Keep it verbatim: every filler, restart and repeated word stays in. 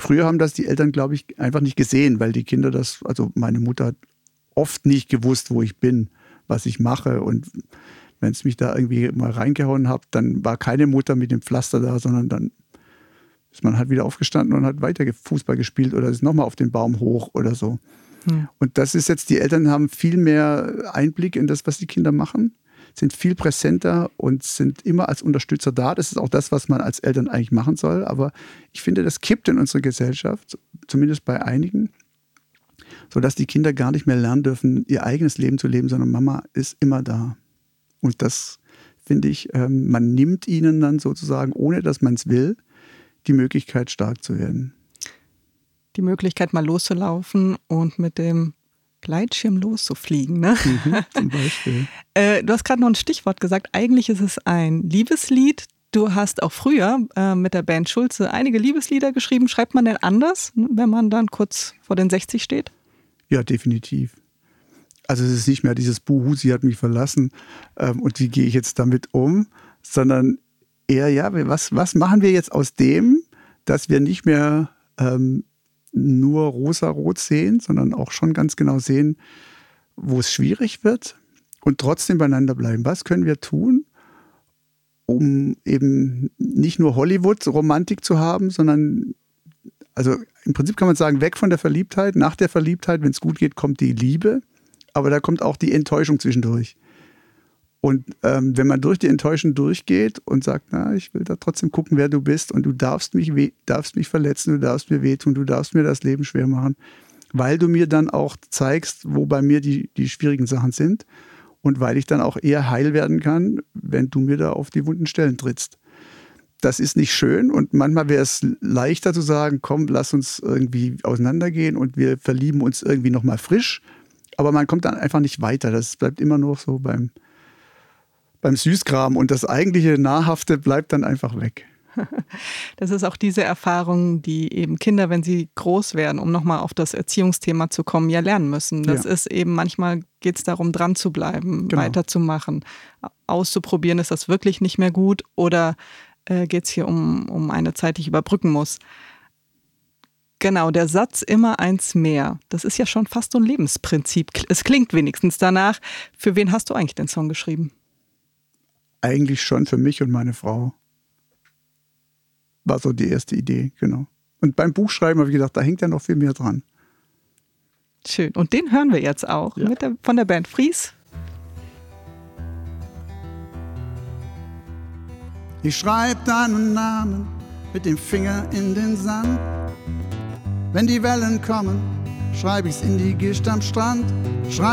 Früher haben das die Eltern, glaube ich, einfach nicht gesehen, weil die Kinder das, also meine Mutter hat oft nicht gewusst, wo ich bin, was ich mache. Und wenn es mich da irgendwie mal reingehauen hat, dann war keine Mutter mit dem Pflaster da, sondern dann ist man halt wieder aufgestanden und hat weiter Fußball gespielt oder ist nochmal auf den Baum hoch oder so. Hm. Und das ist jetzt, die Eltern haben viel mehr Einblick in das, was die Kinder machen, sind viel präsenter und sind immer als Unterstützer da. Das ist auch das, was man als Eltern eigentlich machen soll. Aber ich finde, das kippt in unserer Gesellschaft, zumindest bei einigen, sodass die Kinder gar nicht mehr lernen dürfen, ihr eigenes Leben zu leben, sondern Mama ist immer da. Und das finde ich, man nimmt ihnen dann sozusagen, ohne dass man es will, die Möglichkeit, stark zu werden. Die Möglichkeit, mal loszulaufen und mit dem Gleitschirm loszufliegen, ne? Mhm, zum Beispiel. äh, du hast gerade noch ein Stichwort gesagt. Eigentlich ist es ein Liebeslied. Du hast auch früher äh, mit der Band Schulze einige Liebeslieder geschrieben. Schreibt man denn anders, wenn man dann kurz vor den sechzig steht? Ja, definitiv. Also es ist nicht mehr dieses Buhu, sie hat mich verlassen ähm, und wie gehe ich jetzt damit um, sondern eher, ja, was, was machen wir jetzt aus dem, dass wir nicht mehr ähm, nur rosa-rot sehen, sondern auch schon ganz genau sehen, wo es schwierig wird und trotzdem beieinander bleiben. Was können wir tun, um eben nicht nur Hollywood-Romantik zu haben, sondern, also im Prinzip kann man sagen, weg von der Verliebtheit. Nach der Verliebtheit, wenn es gut geht, kommt die Liebe, aber da kommt auch die Enttäuschung zwischendurch. Und ähm, wenn man durch die Enttäuschung durchgeht und sagt, na, ich will da trotzdem gucken, wer du bist und du darfst mich, weh, darfst mich verletzen, du darfst mir wehtun, du darfst mir das Leben schwer machen, weil du mir dann auch zeigst, wo bei mir die, die schwierigen Sachen sind und weil ich dann auch eher heil werden kann, wenn du mir da auf die wunden Stellen trittst. Das ist nicht schön und manchmal wäre es leichter zu sagen, komm, lass uns irgendwie auseinandergehen und wir verlieben uns irgendwie nochmal frisch, aber man kommt dann einfach nicht weiter. Das bleibt immer nur so beim beim Süßkram und das eigentliche Nahrhafte bleibt dann einfach weg. Das ist auch diese Erfahrung, die eben Kinder, wenn sie groß werden, um nochmal auf das Erziehungsthema zu kommen, ja lernen müssen. Das ja. ist eben, manchmal geht es darum, dran zu bleiben, genau. weiterzumachen, auszuprobieren, ist das wirklich nicht mehr gut oder äh, geht es hier um, um eine Zeit, die ich überbrücken muss. Genau, der Satz immer eins mehr, das ist ja schon fast so ein Lebensprinzip. Es klingt wenigstens danach. Für wen hast du eigentlich den Song geschrieben? Eigentlich schon für mich und meine Frau. War so die erste Idee, genau. Und beim Buchschreiben habe ich gedacht, da hängt ja noch viel mehr dran. Schön. Und den hören wir jetzt auch ja. mit der, von der Band Fries. Ich schreibe deinen Namen mit dem Finger in den Sand. Wenn die Wellen kommen, schreibe ich's in die Gischt am Strand. Schreib